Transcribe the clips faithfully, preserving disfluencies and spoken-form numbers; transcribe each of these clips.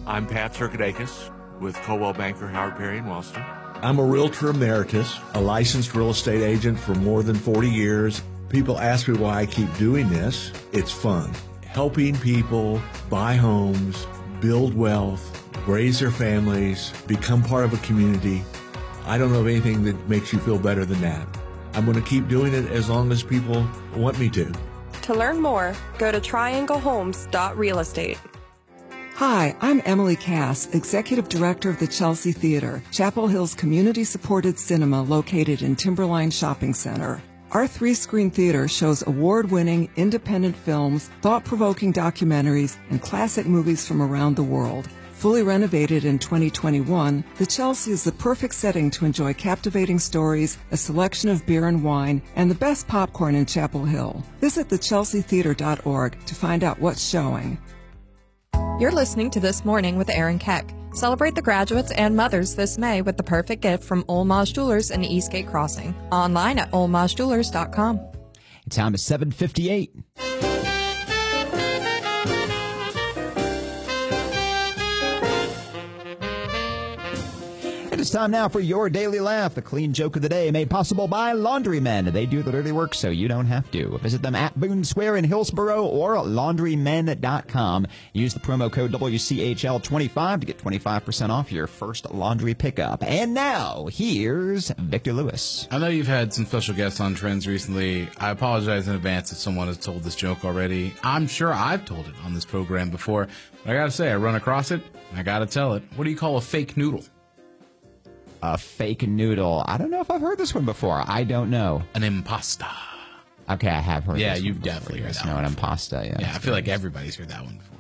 I'm Pat Circadakis with Coldwell Banker Howard Perry in Wellston. I'm a realtor emeritus, a licensed real estate agent for more than forty years. People ask me why I keep doing this. It's fun. Helping people buy homes, build wealth, raise their families, become part of a community. I don't know of anything that makes you feel better than that. I'm going to keep doing it as long as people want me to. To learn more, go to triangle homes dot real estate. Hi, I'm Emily Cass, Executive Director of the Chelsea Theater, Chapel Hill's community-supported cinema located in Timberline Shopping Center. Our three-screen theater shows award-winning independent films, thought-provoking documentaries, and classic movies from around the world. Fully renovated in twenty twenty-one, the Chelsea is the perfect setting to enjoy captivating stories, a selection of beer and wine, and the best popcorn in Chapel Hill. Visit the chelsea theater dot org to find out what's showing. You're listening to This Morning with Aaron Keck. Celebrate the graduates and mothers this May with the perfect gift from Old Moss Jewelers in Eastgate Crossing. Online at old moss jewelers dot com. Time is seven fifty-eight. It's time now for your daily laugh, the clean joke of the day made possible by Laundrymen. They do the dirty work so you don't have to. Visit them at Boone Square in Hillsboro or laundrymen dot com. Use the promo code W C H L twenty-five to get twenty-five percent off your first laundry pickup. And now, here's Victor Lewis. I know you've had some special guests on Trends recently. I apologize in advance if someone has told this joke already. I'm sure I've told it on this program before, but I gotta say, I run across it, I gotta tell it. What do you call a fake noodle? A fake noodle. I don't know if I've heard this one before. I don't know. An impasta. Okay, I have heard yeah, this one you've before. definitely heard Yes, that no, one. an impasta, yeah. Yeah, I feel like everybody's heard that one before.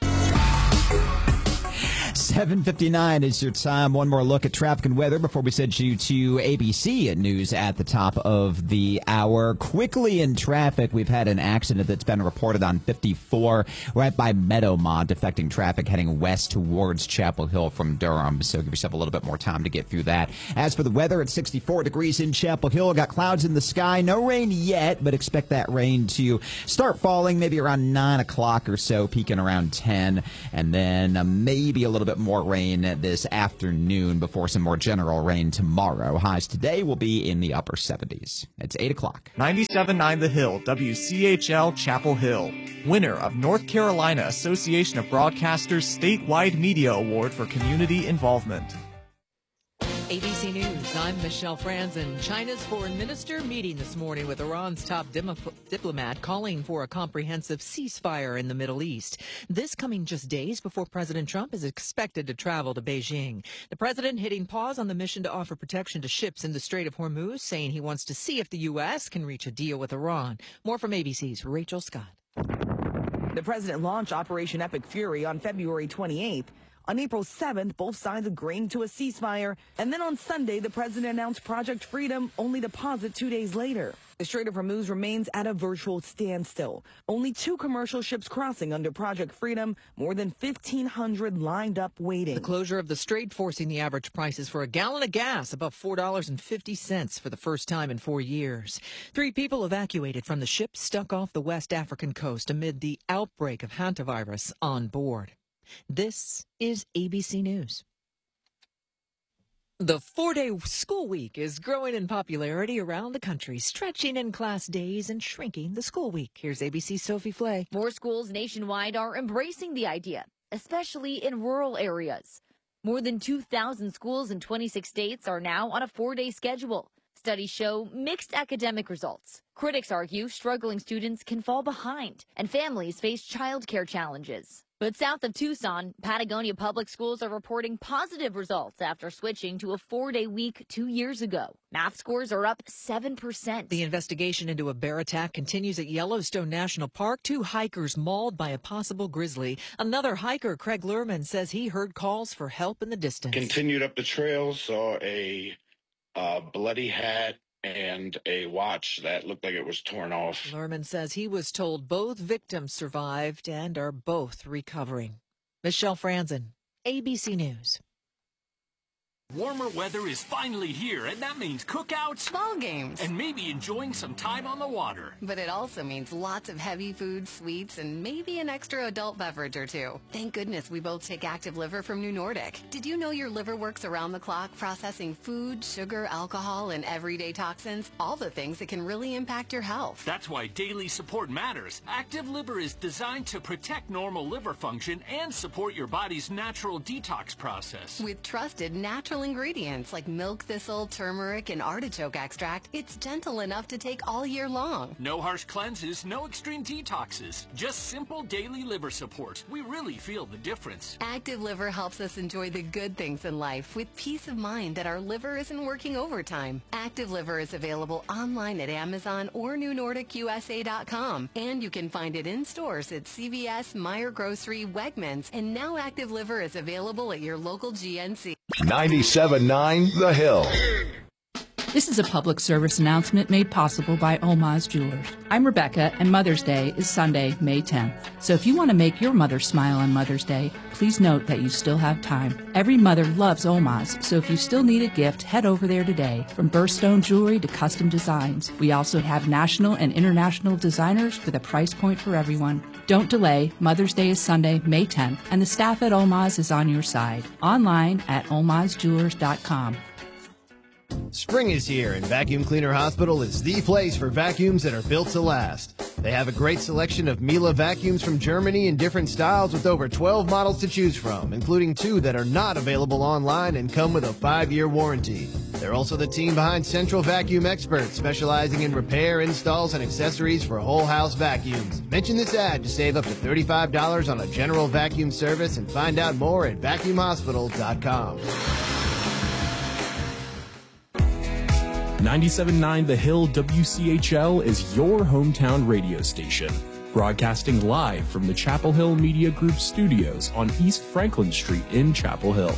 seven fifty-nine is your time. One more look at traffic and weather before we send you to A B C News at the top of the hour. Quickly in traffic, we've had an accident that's been reported on fifty-four right by Meadowmont, affecting traffic heading west towards Chapel Hill from Durham. So give yourself a little bit more time to get through that. As for the weather, it's sixty-four degrees in Chapel Hill. Got clouds in the sky. No rain yet, but expect that rain to start falling maybe around nine o'clock or so, peaking around ten. And then uh, maybe a little bit more rain this afternoon before some more general rain tomorrow. Highs today will be in the upper seventies. It's eight o'clock. ninety-seven point nine The Hill, W C H L Chapel Hill. Winner of North Carolina Association of Broadcasters Statewide Media Award for Community Involvement. A B C News, I'm Michelle Franzen. China's foreign minister meeting this morning with Iran's top dim- diplomat calling for a comprehensive ceasefire in the Middle East. This coming just days before President Trump is expected to travel to Beijing. The president hitting pause on the mission to offer protection to ships in the Strait of Hormuz, saying he wants to see if the U S can reach a deal with Iran. More from A B C's Rachel Scott. The president launched Operation Epic Fury on February twenty-eighth. On April seventh, both sides agreed to a ceasefire. And then on Sunday, the president announced Project Freedom, only to pause it two days later. The Strait of Hormuz remains at a virtual standstill. Only two commercial ships crossing under Project Freedom, more than fifteen hundred lined up waiting. The closure of the strait forcing the average prices for a gallon of gas above four dollars and fifty cents for the first time in four years. Three people evacuated from the ship stuck off the West African coast amid the outbreak of hantavirus on board. This is A B C News. The four-day school week is growing in popularity around the country, stretching in class days and shrinking the school week. Here's A B C's Sophie Flay. More schools nationwide are embracing the idea, especially in rural areas. More than two thousand schools in twenty-six states are now on a four-day schedule. Studies show mixed academic results. Critics argue struggling students can fall behind, and families face childcare challenges. But south of Tucson, Patagonia Public Schools are reporting positive results after switching to a four-day week two years ago. Math scores are up seven percent. The investigation into a bear attack continues at Yellowstone National Park. Two hikers mauled by a possible grizzly. Another hiker, Craig Lerman, says he heard calls for help in the distance. Continued up the trail, saw a uh, bloody hat and a watch that looked like it was torn off. Lerman says he was told both victims survived and are both recovering. Michelle Franzen, A B C News. Warmer weather is finally here, and that means cookouts, ball games, and maybe enjoying some time on the water. But it also means lots of heavy food, sweets, and maybe an extra adult beverage or two. Thank goodness we both take Active Liver from New Nordic. Did you know your liver works around the clock processing food, sugar, alcohol, and everyday toxins? All the things that can really impact your health. That's why daily support matters. Active Liver is designed to protect normal liver function and support your body's natural detox process. With trusted natural ingredients like milk thistle, turmeric, and artichoke extract, it's gentle enough to take all year long. No harsh cleanses, no extreme detoxes, just simple daily liver support. We really feel the difference. Active Liver helps us enjoy the good things in life with peace of mind that our liver isn't working overtime. Active Liver is available online at Amazon or New Nordic U S A dot com, and you can find it in stores at C V S, Meijer Grocery, Wegmans, and now Active Liver is available at your local G N C. ninety-seven point nine The Hill. This is a public service announcement made possible by Oma's Jewelers. I'm Rebecca, and Mother's Day is Sunday, May tenth. So if you want to make your mother smile on Mother's Day, please note that you still have time. Every mother loves Oma's, so if you still need a gift, head over there today. From birthstone jewelry to custom designs. We also have national and international designers with a price point for everyone. Don't delay. Mother's Day is Sunday, May tenth, and the staff at Oma's is on your side. Online at omas jewelers dot com. Spring is here, and Vacuum Cleaner Hospital is the place for vacuums that are built to last. They have a great selection of Miele vacuums from Germany in different styles with over twelve models to choose from, including two that are not available online and come with a five-year warranty. They're also the team behind Central Vacuum Experts, specializing in repair, installs, and accessories for whole house vacuums. Mention this ad to save up to thirty-five dollars on a general vacuum service and find out more at vacuum hospital dot com. ninety-seven point nine The Hill W C H L is your hometown radio station, broadcasting live from the Chapel Hill Media Group studios on East Franklin Street in Chapel Hill.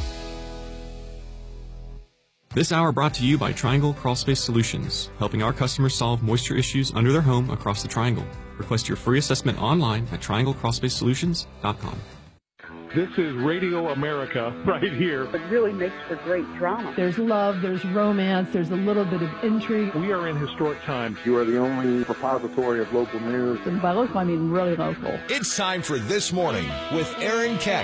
This hour brought to you by Triangle Crawlspace Solutions, helping our customers solve moisture issues under their home across the Triangle. Request your free assessment online at triangle crawlspace solutions dot com. This is Radio America right here. It really makes for great drama. There's love, there's romance, there's a little bit of intrigue. We are in historic times. You are the only repository of local news. And by local, I mean really local. It's time for This Morning with Aaron Keck.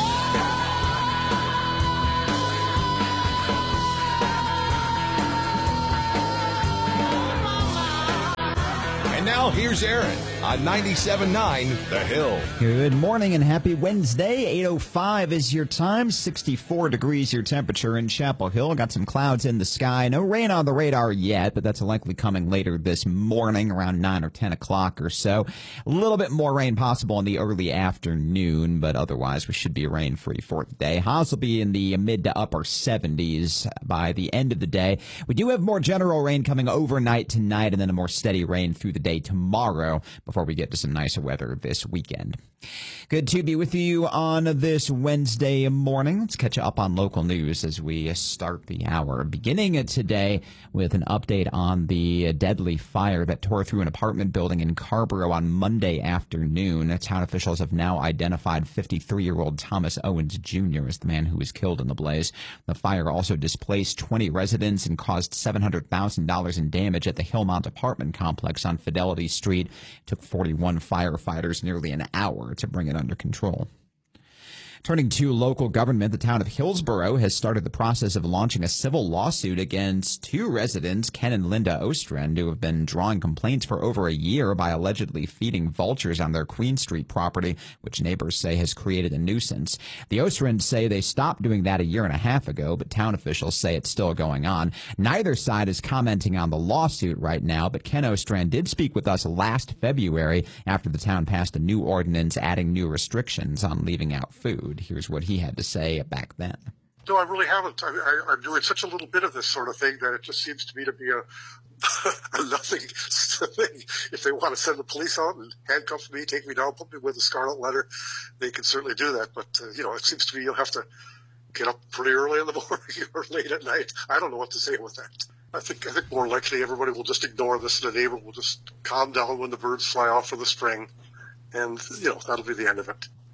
And now here's Aaron on ninety-seven point nine The Hill. Good morning and happy Wednesday. eight oh five is your time. sixty-four degrees your temperature in Chapel Hill. Got some clouds in the sky. No rain on the radar yet, but that's likely coming later this morning around nine or ten o'clock or so. A little bit more rain possible in the early afternoon, but otherwise we should be rain-free for the day. Highs will be in the mid to upper seventies by the end of the day. We do have more general rain coming overnight tonight and then a more steady rain through the day tomorrow before we get to some nicer weather this weekend. Good to be with you on this Wednesday morning. Let's catch up on local news as we start the hour. Beginning today with an update on the deadly fire that tore through an apartment building in Carrboro on Monday afternoon. Town officials have now identified fifty-three-year-old Thomas Owens Junior as the man who was killed in the blaze. The fire also displaced twenty residents and caused seven hundred thousand dollars in damage at the Hillmont apartment complex on Fidelity Street. It took forty-one firefighters nearly an hour to bring it under control. Turning to local government, the town of Hillsborough has started the process of launching a civil lawsuit against two residents, Ken and Linda Ostrand, who have been drawing complaints for over a year by allegedly feeding vultures on their Queen Street property, which neighbors say has created a nuisance. The Ostrands say they stopped doing that a year and a half ago, but town officials say it's still going on. Neither side is commenting on the lawsuit right now, but Ken Ostrand did speak with us last February after the town passed a new ordinance adding new restrictions on leaving out food. Here's what he had to say back then. No, I really haven't. I, I, I'm doing such a little bit of this sort of thing that it just seems to me to be a, a nothing thing. If they want to send the police out and handcuff me, take me down, put me with a scarlet letter, they can certainly do that. But, uh, you know, it seems to me you'll have to get up pretty early in the morning or late at night. I don't know what to say with that. I think I think more likely everybody will just ignore this and the neighbor will just calm down when the birds fly off for the spring. And, you know, that'll be the end of it.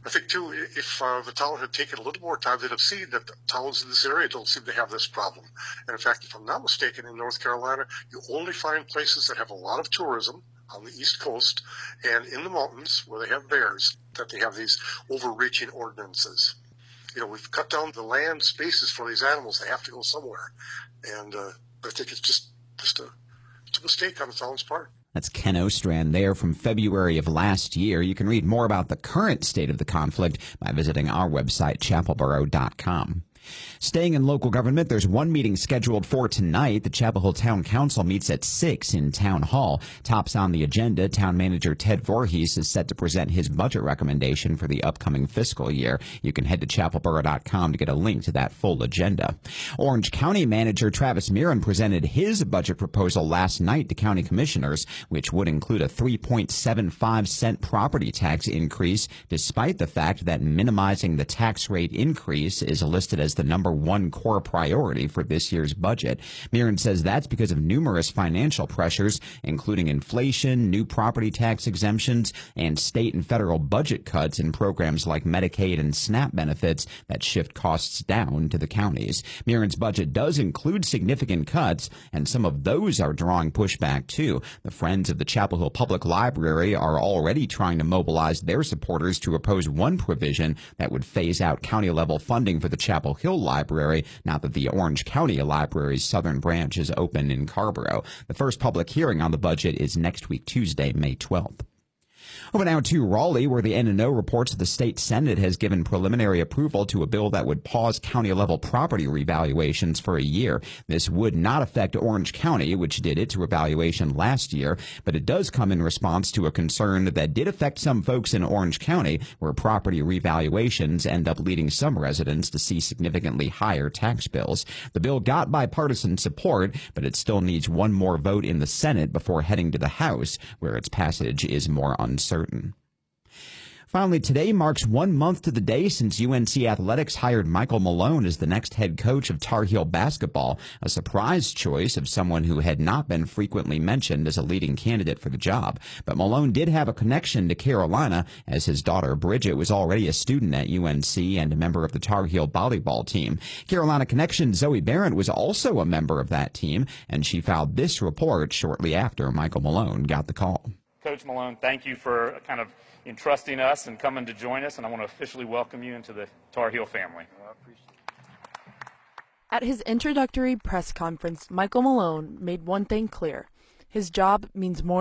I think, too, if uh, the town had taken a little more time, they'd have seen that the towns in this area don't seem to have this problem. And in fact, if I'm not mistaken, in North Carolina, you only find places that have a lot of tourism on the East Coast and in the mountains where they have bears, that they have these overreaching ordinances. You know, we've cut down the land spaces for these animals. They have to go somewhere. And uh, I think it's just, just a, it's a mistake on the town's part. That's Ken Ostrand there from February of last year. You can read more about the current state of the conflict by visiting our website, chapel borough dot com. Staying in local government, there's one meeting scheduled for tonight. The Chapel Hill Town Council meets at six in Town Hall. Tops on the agenda, Town Manager Ted Voorhees is set to present his budget recommendation for the upcoming fiscal year. You can head to chapel borough dot com to get a link to that full agenda. Orange County Manager Travis Meeran presented his budget proposal last night to county commissioners, which would include a three point seven five cent property tax increase, despite the fact that minimizing the tax rate increase is listed as the number one core priority for this year's budget. Meeran says that's because of numerous financial pressures, including inflation, new property tax exemptions, and state and federal budget cuts in programs like Medicaid and SNAP benefits that shift costs down to the counties. Meeran's budget does include significant cuts, and some of those are drawing pushback too. The Friends of the Chapel Hill Public Library are already trying to mobilize their supporters to oppose one provision that would phase out county-level funding for the Chapel Hill Library, now that the Orange County Library's southern branch is open in Carrboro. The first public hearing on the budget is next week, Tuesday, May twelfth. Over now to Raleigh, where the N and O reports that the state Senate has given preliminary approval to a bill that would pause county-level property revaluations for a year. This would not affect Orange County, which did its revaluation last year, but it does come in response to a concern that did affect some folks in Orange County, where property revaluations end up leading some residents to see significantly higher tax bills. The bill got bipartisan support, but it still needs one more vote in the Senate before heading to the House, where its passage is more uncertain. Finally, today marks one month to the day since U N C Athletics hired Michael Malone as the next head coach of Tar Heel basketball, a surprise choice of someone who had not been frequently mentioned as a leading candidate for the job. But Malone did have a connection to Carolina, as his daughter Bridget was already a student at U N C and a member of the Tar Heel volleyball team. Carolina connection Zoe Barrett was also a member of that team, and she filed this report shortly after Michael Malone got the call. Coach Malone, thank you for kind of entrusting us and coming to join us, and I want to officially welcome you into the Tar Heel family. Well, I appreciate it. At his introductory press conference, Michael Malone made one thing clear: his job means more